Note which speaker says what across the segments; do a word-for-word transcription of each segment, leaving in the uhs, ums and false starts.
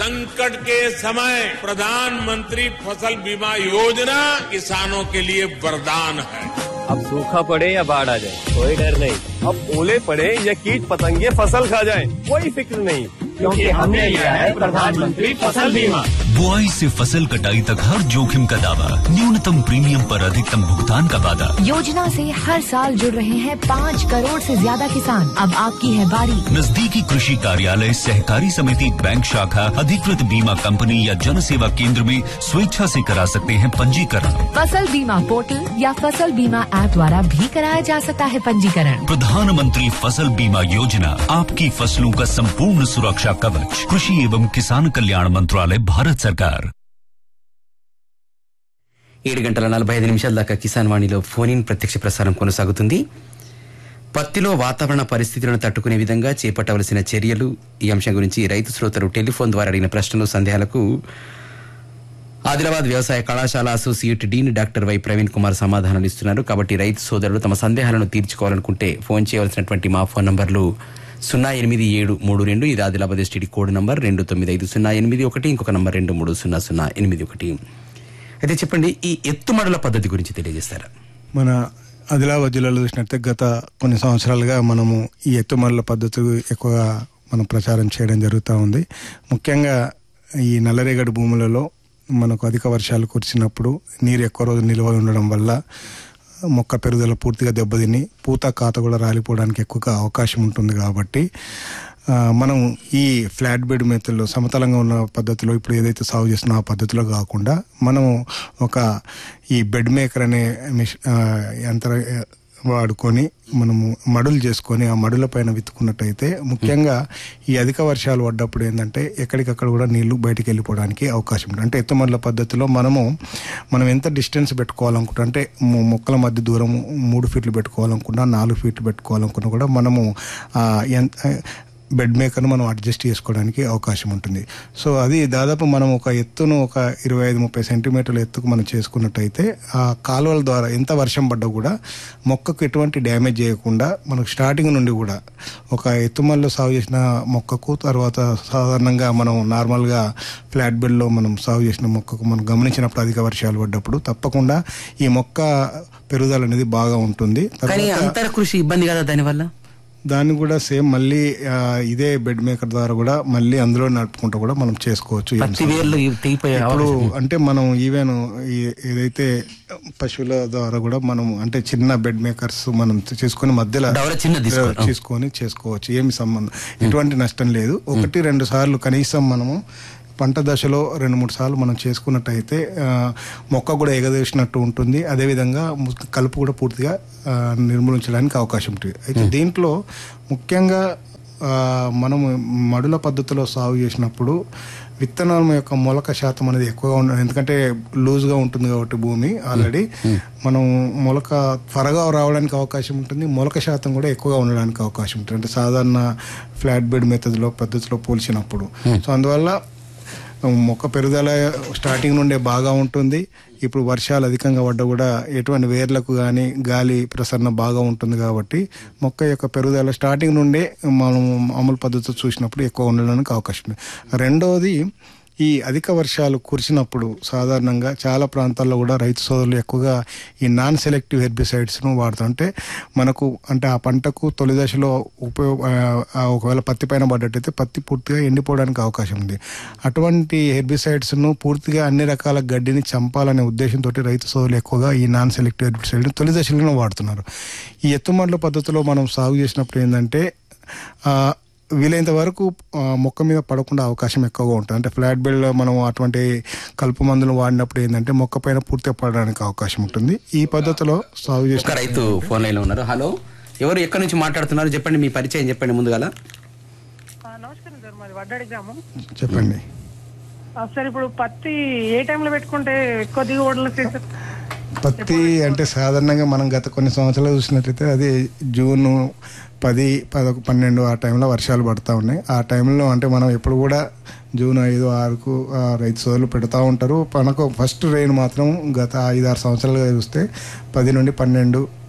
Speaker 1: संकट के समय प्रधानमंत्री फसल बीमा योजना किसानों के लिए वरदान है।
Speaker 2: अब सूखा पड़े या बाढ़ आ जाए कोई डर नहीं, अब ओले पड़े या कीट पतंगे फसल खा जाए कोई फिक्र नहीं, क्योंकि हमने लिया है प्रधानमंत्री फसल बीमा।
Speaker 3: बुआई से फसल कटाई तक हर जोखिम का दावा, न्यूनतम प्रीमियम पर अधिकतम भुगतान का वादा।
Speaker 4: योजना से हर साल जुड़ रहे हैं पाँच करोड़ से ज्यादा किसान। अब आपकी है बारी।
Speaker 3: नजदीकी कृषि कार्यालय, सहकारी समिति, बैंक शाखा, अधिकृत बीमा कंपनी या जन सेवा केंद्र में स्वेच्छा से करा सकते हैं पंजीकरण।
Speaker 4: फसल बीमा पोर्टल या फसल बीमा ऐप द्वारा भी कराया जा सकता है पंजीकरण।
Speaker 3: प्रधानमंत्री फसल बीमा योजना, आपकी फसलों का संपूर्ण सुरक्षा कवच। कृषि एवं किसान कल्याण मंत्रालय, भारत सरकार।
Speaker 5: ఏడు గంటల నలభై ఐదు నిమిషాల దాకా కిసాన్ వాణిలో ఫోన్ ఇన్ ప్రత్యక్ష ప్రసారం కొనసాగుతుంది. పత్తిలో వాతావరణ పరిస్థితులను తట్టుకునే విధంగా చేపట్టవలసిన చర్యలు, ఈ అంశం గురించి రైతు శ్రోతలు టెలిఫోన్ ద్వారా అడిగిన ప్రశ్నలు, సందేహాలకు ఆదిలాబాద్ వ్యవసాయ కళాశాల associate dean doctor why Praveen Kumar సమాధానాలు ఇస్తున్నారు. కాబట్టి రైతు సోదరులు తమ సందేహాలను తీర్చుకోవాలనుకుంటే ఫోన్ చేయవలసినటువంటి మా ఫోన్ నంబర్లు సున్నా ఎనిమిది ఏడు మూడు రెండు, ఇది ఆదిలాబాద్ ఎస్టీడీ కోడ్ నంబర్, రెండు తొమ్మిది ఐదు సున్నా ఎనిమిది ఒకటి, ఇంకొక నంబర్ రెండు మూడు సున్నా సున్నా ఎనిమిది ఒకటి. అయితే చెప్పండి, ఈ ఎత్తుమడుల పద్ధతి గురించి తెలియజేస్తారా?
Speaker 6: మన ఆదిలాబాద్ జిల్లాలో చూసినట్టే గత కొన్ని సంవత్సరాలుగా మనము ఈ ఎత్తుమడుల పద్ధతి ఎక్కువగా మనం ప్రచారం చేయడం జరుగుతూ ఉంది. ముఖ్యంగా ఈ నల్లరేగడి భూములలో మనకు అధిక వర్షాలు కురిసినప్పుడు నీరు ఎక్కువ రోజు నిల్వ ఉండడం వల్ల మొక్క పెరుగుదల పూర్తిగా దెబ్బతిని పూత కాత కూడా రాలిపోవడానికి ఎక్కువగా అవకాశం ఉంటుంది. కాబట్టి మనం ఈ ఫ్లాట్ బెడ్ మెథడ్లో, సమతలంగా ఉన్న పద్ధతిలో ఇప్పుడు ఏదైతే సాగు చేస్తున్నా ఆ పద్ధతిలో కాకుండా మనం ఒక ఈ బెడ్ మేకర్ అనే మిషన్ యంత్ర వాడుకొని మనము మడులు చేసుకొని ఆ మడుల పైన విత్తుకున్నట్టయితే ముఖ్యంగా ఈ అధిక వర్షాలు పడ్డప్పుడు ఏంటంటే ఎక్కడికక్కడ కూడా నీళ్లు బయటికి వెళ్ళిపోవడానికి అవకాశం ఉంటుంది. అంటే ఎత్తుమడుల పద్ధతిలో మనము మనం ఎంత డిస్టెన్స్ పెట్టుకోవాలనుకుంటా, అంటే మొక్కల మధ్య దూరం మూడు ఫీట్లు పెట్టుకోవాలనుకున్నా, నాలుగు ఫీట్లు పెట్టుకోవాలనుకున్నా కూడా మనము బెడ్ మేకర్ను మనం అడ్జస్ట్ చేసుకోవడానికి అవకాశం ఉంటుంది. సో అది దాదాపు మనం ఒక ఎత్తును ఒక ఇరవై ఐదు ముప్పై సెంటీమీటర్ల ఎత్తుకు మనం చేసుకున్నట్టయితే ఆ కాలువల ద్వారా ఎంత వర్షం పడ్డా కూడా మొక్కకు ఎటువంటి డ్యామేజ్ చేయకుండా మనకు స్టార్టింగ్ నుండి కూడా ఒక ఎత్తుమల్లో సాగు చేసిన మొక్కకు, తర్వాత సాధారణంగా మనం నార్మల్గా ఫ్లాట్ బెడ్లో మనం సాగు చేసిన మొక్కకు మనం గమనించినప్పుడు అధిక వర్షాలు పడ్డప్పుడు తప్పకుండా ఈ మొక్క పెరుగుదల అనేది బాగా ఉంటుంది.
Speaker 5: అంతర కృషి ఇబ్బంది కదా దానివల్ల?
Speaker 6: దాన్ని కూడా సేమ్ మళ్ళీ ఇదే బెడ్ మేకర్ ద్వారా కూడా మళ్ళీ అందులో నడుపుకుంటూ కూడా మనం చేసుకోవచ్చు. ఇప్పుడు అంటే మనం ఈవెన్ ఏదైతే పశువుల ద్వారా కూడా మనం అంటే చిన్న బెడ్ మేకర్స్ మనం చేసుకుని మధ్యలో తీసుకొని చేసుకోవచ్చు. ఏమి సంబంధం, ఎటువంటి నష్టం లేదు. ఒకటి రెండు సార్లు కనీసం మనము పంట దశలో రెండు మూడు సార్లు మనం చేసుకున్నట్టయితే మొక్క కూడా ఎగదేసినట్టు ఉంటుంది. అదేవిధంగా కలుపు కూడా పూర్తిగా నిర్మూలించడానికి అవకాశం ఉంటుంది. అయితే దీంట్లో ముఖ్యంగా మనము మడుల పద్ధతిలో సాగు చేసినప్పుడు విత్తనాల యొక్క మొలక శాతం అనేది ఎక్కువగా ఉండదు. ఎందుకంటే లూజ్గా ఉంటుంది కాబట్టి భూమి ఆల్రెడీ మనం మొలక త్వరగా రావడానికి అవకాశం ఉంటుంది. మొలక శాతం కూడా ఎక్కువగా ఉండడానికి అవకాశం ఉంటుంది, అంటే సాధారణ ఫ్లాట్ బెడ్ మెథడ్లో పద్ధతిలో పోల్చినప్పుడు. సో అందువల్ల మొక్క పెరుగుదల స్టార్టింగ్ నుండే బాగా ఉంటుంది. ఇప్పుడు వర్షాలు అధికంగా పడ్డా కూడా ఎటువంటి వేర్లకు కానీ గాలి ప్రసరణ బాగా ఉంటుంది. కాబట్టి మొక్క యొక్క పెరుగుదల స్టార్టింగ్ నుండే మనం మామూలు పద్ధతితో చూసినప్పుడు ఎక్కువ ఉండడానికి అవకాశం ఉంది. రెండవది, ఈ అధిక వర్షాలు కురిసినప్పుడు సాధారణంగా చాలా ప్రాంతాల్లో కూడా రైతు సోదరులు ఎక్కువగా ఈ నాన్ సెలెక్టివ్ హెర్బిసైడ్స్ను వాడుతారు. అంటే మనకు అంటే ఆ పంటకు తొలి దశలో ఉపయోగ ఒకవేళ పత్తి పైన పడ్డట్టయితే పత్తి పూర్తిగా ఎండిపోవడానికి అవకాశం ఉంది. అటువంటి హెర్బిసైడ్స్ను పూర్తిగా అన్ని రకాల గడ్డిని చంపాలనే ఉద్దేశంతో రైతు సోదరులు ఎక్కువగా ఈ నాన్ సెలెక్టివ్ హెర్బిసైడ్ని తొలి దశలోనే వాడుతున్నారు. ఈ ఎత్తుమడుల పద్ధతిలో మనం సాగు చేసినప్పుడు ఏంటంటే వీలైనంత వరకు మొక్క మీద పడకుండా అవకాశం ఎక్కువగా ఉంటుంది. అంటే ఫ్లాట్ బెడ్లో మనం అటువంటి కలుపు మందులు వాడినప్పుడు ఏంటంటే మొక్క పైన పూర్తిగా పడడానికి అవకాశం ఉంటుంది. ఈ పద్ధతిలో సాగు చేసిన
Speaker 5: రైతు ఫోన్ లైన్ లో ఉన్నారు. హలో, ఎవరు ఎక్కడి నుంచి మాట్లాడుతున్నారు? చెప్పండి, మీ పరిచయం చెప్పండి ముందుగా.
Speaker 7: నమస్కారం సార్, మాది వడ్డాడి గ్రామం.
Speaker 6: చెప్పండి
Speaker 7: సార్. ఇప్పుడు పత్తి ఏ టైంలో పెట్టుకుంటే ఎక్కువ దిగుబడులు వస్తాయి సార్?
Speaker 6: పత్తి అంటే సాధారణంగా మనం గత కొన్ని సంవత్సరాలు చూసినట్లయితే అది జూన్ పది పదొక పన్నెండు ఆ టైంలో వర్షాలు పడుతూ ఉన్నాయి. ఆ టైంలో అంటే మనం ఎప్పుడు కూడా జూన్ ఐదు ఆరుకు రైతు సోదరులు పెడతా ఉంటారు. మనకు ఫస్ట్ రెయిన్ మాత్రం గత ఐదు ఆరు సంవత్సరాలుగా చూస్తే పది నుండి పన్నెండు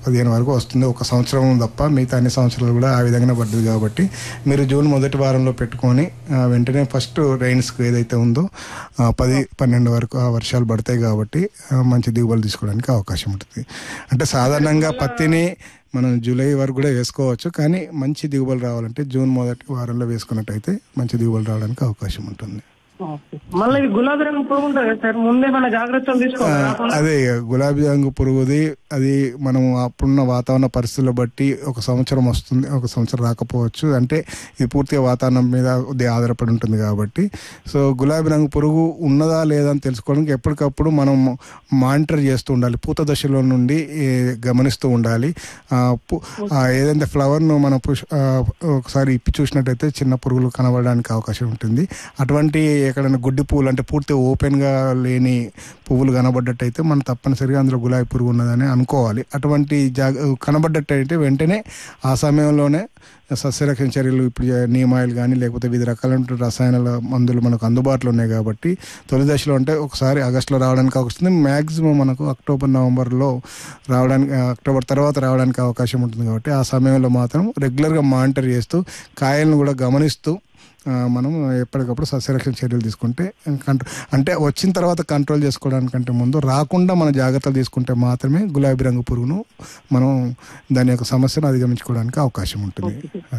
Speaker 6: పదిహేను వరకు వస్తుంది. ఒక సంవత్సరం తప్ప మిగతా అన్ని సంవత్సరాలు కూడా ఆ విధంగా పడుతుంది. కాబట్టి మీరు జూన్ మొదటి వారంలో పెట్టుకొని వెంటనే ఫస్ట్ రైన్స్కి ఏదైతే ఉందో పది పన్నెండు వరకు ఆ వర్షాలు పడతాయి కాబట్టి మంచి దిగుబడులు తీసుకోవడానికి అవకాశం ఉంటుంది. అంటే సాధారణంగా పత్తిని మనం జూలై వరకు కూడా వేసుకోవచ్చు, కానీ మంచి దిగుబడులు రావాలంటే జూన్ మొదటి వారంలో వేసుకున్నట్టయితే మంచి దిగుబడులు రావడానికి అవకాశం ఉంటుంది.
Speaker 7: మళ్ళీ గులాబీ రంగు పురుగు ఉంటుంది కదా సార్, ముందే మన జాగ్రత్తలు తీసుకోవాలి.
Speaker 6: అదే గులాబీ రంగు పురుగుది అది మనం అప్పుడున్న వాతావరణ పరిస్థితులు బట్టి ఒక సంవత్సరం వస్తుంది, ఒక సంవత్సరం రాకపోవచ్చు. అంటే ఇది పూర్తిగా వాతావరణం మీద ఆధారపడి ఉంటుంది కాబట్టి సో గులాబీ రంగు పురుగు ఉన్నదా లేదా అని తెలుసుకోవడానికి ఎప్పటికప్పుడు మనం మానిటర్ చేస్తూ ఉండాలి. పూత దశలో నుండి గమనిస్తూ ఉండాలి. ఏదైతే ఫ్లవర్ను మనం ఒకసారి ఇప్పి చూసినట్టయితే చిన్న పురుగులు కనబడడానికి అవకాశం ఉంటుంది. అటువంటి ఎక్కడైనా గుడ్డి పువ్వులు అంటే పూర్తిగా ఓపెన్గా లేని పువ్వులు కనబడ్డట్టయితే మనం తప్పనిసరిగా అందులో గులాబీ పురుగు ఉన్నదని అనుకోవాలి. అటువంటి జాగ కనబడ్డట్టయితే వెంటనే ఆ సమయంలోనే సస్యరక్షణ చర్యలు ఇప్పుడు నీమ్ ఆయిల్ కానీ లేకపోతే వివిధ రకాలైన రసాయనాల మందులు మనకు అందుబాటులో ఉన్నాయి కాబట్టి తొలి దశలో అంటే ఒకసారి ఆగస్టులో రావడానికి వస్తుంది. మ్యాక్సిమం మనకు అక్టోబర్ నవంబర్లో రావడానికి అక్టోబర్ తర్వాత రావడానికి అవకాశం ఉంటుంది. కాబట్టి ఆ సమయంలో మాత్రం రెగ్యులర్గా మానిటర్ చేస్తూ కాయలను కూడా గమనిస్తూ మనం ఎప్పటికప్పుడు సస్యరక్షణ చర్యలు తీసుకుంటే కంట్రోల్ అంటే వచ్చిన తర్వాత కంట్రోల్ చేసుకోవడానికంటే ముందు రాకుండా మన జాగ్రత్తలు తీసుకుంటే మాత్రమే గులాబీ రంగు పురుగును మనం దాని యొక్క సమస్యను అధిగమించుకోవడానికి అవకాశం ఉంటుంది.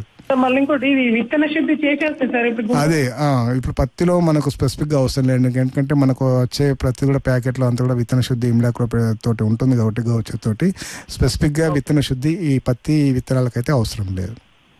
Speaker 6: అదే ఇప్పుడు పత్తిలో మనకు స్పెసిఫిక్ గా అవసరం లేదు, ఎందుకంటే మనకు వచ్చే ప్రతి కూడా ప్యాకెట్లో అంతా కూడా విత్తన శుద్ధి ఇమ్లాక్రోప్ తోటి ఉంటుంది కాబట్టి గౌచర్ తోటి స్పెసిఫిక్ గా విత్తన శుద్ధి ఈ పత్తి విత్తనాలకైతే అవసరం లేదు.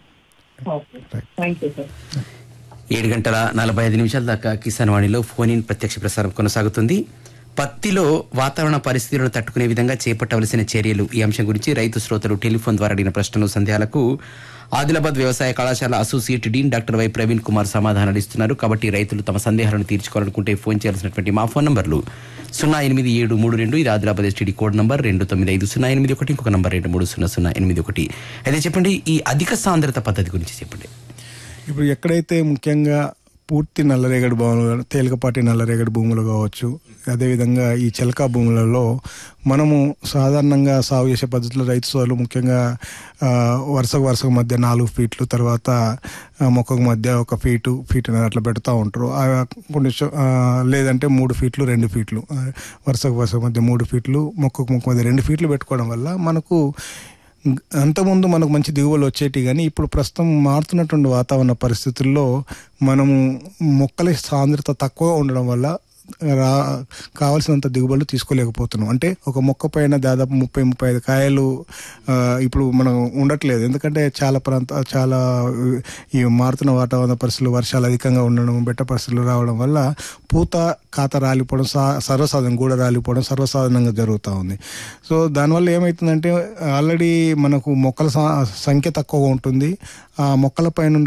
Speaker 5: ఏడు గంటల నలభై ఐదు నిమిషాల దాకా కిసాన్ వాణిలో ఫోన్ ఇన్ ప్రత్యక్ష ప్రసారం కొనసాగుతుంది. పత్తిలో వాతావరణ పరిస్థితులను తట్టుకునే విధంగా చేపట్టవలసిన చర్యలు ఈ అంశం గురించి రైతు శ్రోతలు టెలిఫోన్ ద్వారా అడిగిన ప్రశ్నలు సందేహాలకు ఆదిలాబాద్ వ్యవసాయ కళాశాల associate dean doctor why Praveen Kumar సమాధానాలు ఇస్తున్నారు. కాబట్టి రైతులు తమ సందేహాలను తీర్చుకోవాలనుకుంటే ఫోన్ చేయాల్సినటువంటి మా ఫోన్ నంబర్లు సున్నా ఎనిమిది ఏడు మూడు రెండు ఇది ఆదిలాబాద్ ఎస్టీడీ కోడ్ నంబర్ రెండు తొమ్మిది ఐదు సున్నా ఎనిమిది ఒకటి ఇంకొక నంబర్ రెండు మూడు సున్నా సున్నా ఎనిమిది ఒకటి. అయితే చెప్పండి, ఈ అధిక సాంద్రత పద్ధతి గురించి చెప్పండి.
Speaker 6: ఇప్పుడు ఎక్కడైతే ముఖ్యంగా పూర్తి నల్లరేగడి భూములు, తేలికపాటి నల్లరేగడి భూములు కావచ్చు, అదేవిధంగా ఈ చెలకా భూములలో మనము సాధారణంగా సాగు చేసే పద్ధతిలో రైతు సోదరులు ముఖ్యంగా వరుసకు వరుసకు మధ్య నాలుగు ఫీట్లు తర్వాత మొక్కకు మధ్య ఒక ఫీటు ఫీట్ అట్లా పెడుతూ ఉంటారు. కొన్ని లేదంటే మూడు ఫీట్లు రెండు ఫీట్లు వరుసకు వరుసకు మధ్య మూడు ఫీట్లు మొక్కకు మొక్క మధ్య రెండు ఫీట్లు పెట్టుకోవడం వల్ల మనకు అంతకుముందు మనకు మంచి దిగుబడులు వచ్చేటి. కానీ ఇప్పుడు ప్రస్తుతం మారుతున్నటువంటి వాతావరణ పరిస్థితుల్లో మనము మొక్కల సాంద్రత తక్కువ ఉండడం వల్ల రా కావాల్సినంత దిగుబడులు తీసుకోలేకపోతున్నాం. అంటే ఒక మొక్క పైన దాదాపు ముప్పై ముప్పై ఐదు కాయలు ఇప్పుడు మనం ఉండట్లేదు. ఎందుకంటే చాలా ప్రాంత చాలా ఈ మారుతున్న వాతావరణ పరిస్థితులు, వర్షాలు అధికంగా ఉండడం, బెట్ట పరిస్థితులు రావడం వల్ల పూత కాత రాలిపోవడం సర్వసాధారణంగా కూడా రాలిపోవడం సర్వసాధారణంగా జరుగుతూ ఉంది. సో దానివల్ల ఏమవుతుందంటే ఆల్రెడీ మనకు మొక్కల సంఖ్య తక్కువగా ఉంటుంది. ఆ మొక్కల పైన